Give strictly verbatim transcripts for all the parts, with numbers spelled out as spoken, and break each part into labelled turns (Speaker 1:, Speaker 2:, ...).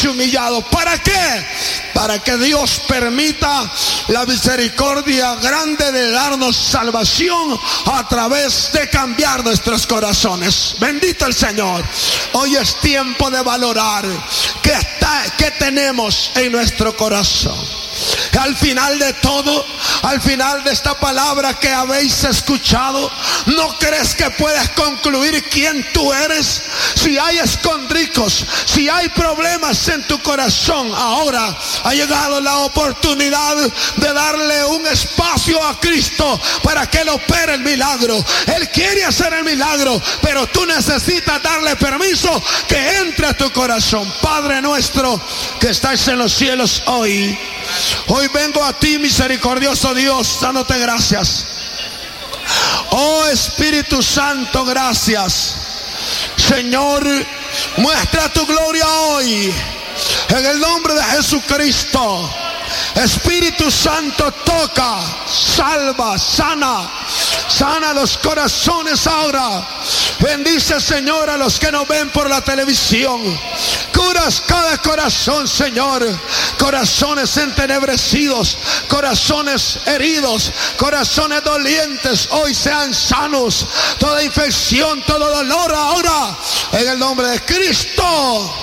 Speaker 1: y humillado. ¿Para qué? Para que Dios permita la misericordia grande de darnos salvación a través de cambiar nuestros corazones. Bendito el Señor. Hoy es tiempo de valorar qué está, qué tenemos en nuestro corazón. Al final de todo, al final de esta palabra que habéis escuchado, ¿no crees que puedes concluir quién tú eres? Si hay escondrijos, si hay problemas en tu corazón, ahora ha llegado la oportunidad de darle un espacio a Cristo para que Él opere el milagro. Él quiere hacer el milagro, pero tú necesitas darle permiso que entre a tu corazón. Padre nuestro que estáis en los cielos, hoy Hoy vengo a ti, misericordioso Dios, dándote gracias. Oh Espíritu Santo, gracias. Señor, muestra tu gloria hoy, en el nombre de Jesucristo. Espíritu Santo, toca, salva, sana, sana los corazones ahora. Bendice, Señor, a los que nos ven por la televisión. Curas cada corazón, Señor. Corazones entenebrecidos, corazones heridos, corazones dolientes, hoy sean sanos. Toda infección, todo dolor ahora, en el nombre de Cristo.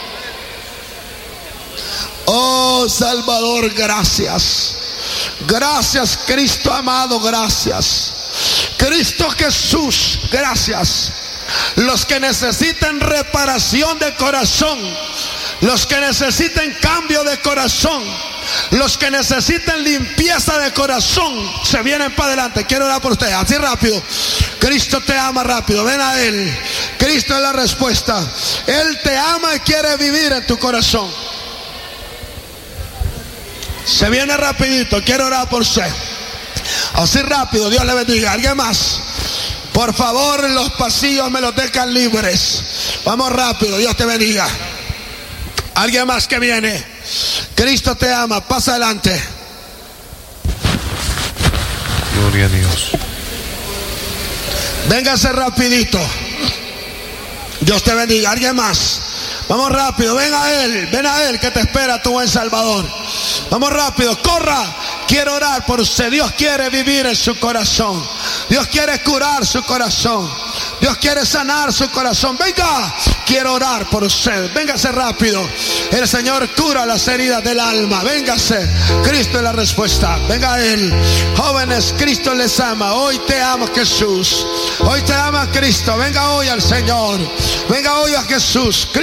Speaker 1: Oh Salvador, gracias. Gracias, Cristo amado, gracias. Cristo Jesús, gracias. Los que necesiten reparación de corazón, los que necesiten cambio de corazón, los que necesiten limpieza de corazón, se vienen para adelante. Quiero orar por ustedes, así rápido. Cristo te ama, rápido, ven a Él. Cristo es la respuesta. Él te ama y quiere vivir en tu corazón. Se viene rapidito, quiero orar por usted. Así rápido, Dios le bendiga. ¿Alguien más? Por favor, los pasillos me los dejan libres. Vamos rápido, Dios te bendiga. ¿Alguien más que viene? Cristo te ama, pasa adelante.
Speaker 2: Gloria a Dios.
Speaker 1: Véngase rapidito. Dios te bendiga. ¿Alguien más? Vamos rápido, ven a Él, ven a Él que te espera, tu buen Salvador. Vamos rápido, corra. Quiero orar por usted. Dios quiere vivir en su corazón. Dios quiere curar su corazón. Dios quiere sanar su corazón. Venga, quiero orar por usted. Véngase rápido. El Señor cura las heridas del alma. Véngase. Cristo es la respuesta. Venga a Él. Jóvenes, Cristo les ama. Hoy te ama Jesús. Hoy te ama Cristo. Venga hoy al Señor. Venga hoy a Jesús.